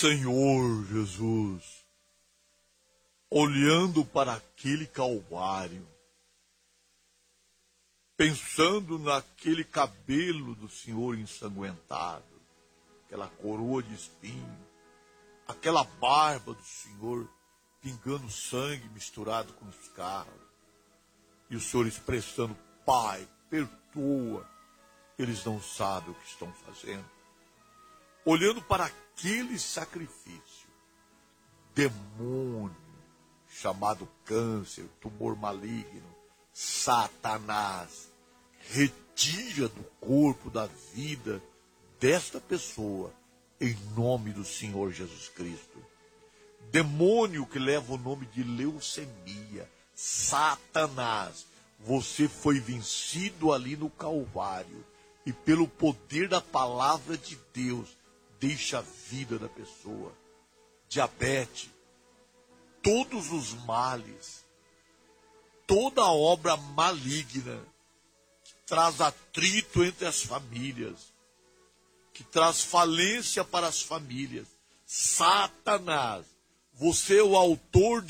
Senhor Jesus, olhando para aquele Calvário, pensando naquele cabelo do Senhor ensanguentado, aquela coroa de espinho, aquela barba do Senhor pingando sangue misturado com escarro, e o Senhor expressando: Pai, perdoa, eles não sabem o que estão fazendo. Olhando para aquele sacrifício, demônio chamado câncer, tumor maligno, Satanás, retira do corpo, da vida desta pessoa, em nome do Senhor Jesus Cristo. Demônio que leva o nome de leucemia, Satanás, você foi vencido ali no Calvário, e pelo poder da palavra de Deus, deixa a vida da pessoa. Diabetes, todos os males, toda obra maligna que traz atrito entre as famílias, que traz falência para as famílias. Satanás, você é o autor